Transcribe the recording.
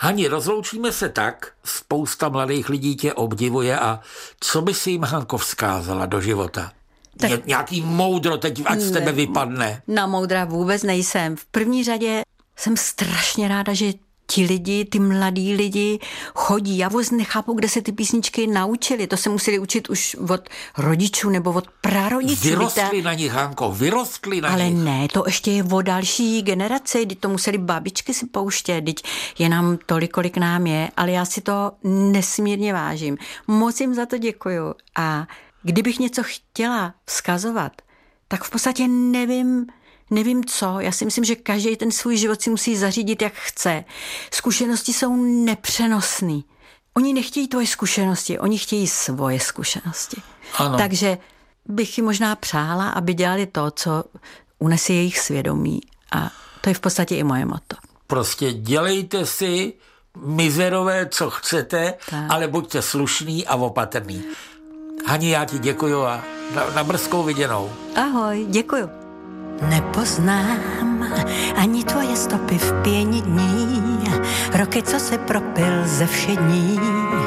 Hani, rozloučíme se tak, spousta mladých lidí tě obdivuje a co by si jim, Hanko, vzkázala do života? Tak nějaký moudro teď, ať z tebe vypadne. Na moudra vůbec nejsem. V první řadě jsem strašně ráda, že ti lidi, ty mladí lidi chodí. Já vůbec nechápu, kde se ty písničky naučili. To se museli učit už od rodičů nebo od prarodičů. Vyrostli na nich, Hanko, vyrostli na ale nich. Ale ne, to ještě je o další generaci, kdy to museli babičky si pouštět, teď je nám tolik, kolik nám je, ale já si to nesmírně vážím. Moc jim za to děkuju. A kdybych něco chtěla vzkazovat, tak v podstatě nevím co. Já si myslím, že každý ten svůj život si musí zařídit, jak chce. Zkušenosti jsou nepřenosný. Oni nechtějí tvoje zkušenosti, oni chtějí svoje zkušenosti. Ano. Takže bych jim možná přála, aby dělali to, co unese jejich svědomí. A to je v podstatě i moje motto. Prostě dělejte si mizerové, co chcete, tak. Ale buďte slušný a opatrný. Hani, já ti děkuju a na brzkou viděnou. Ahoj, děkuju. Nepoznám ani tvoje stopy v pěni dní, roky, co se propil ze všední.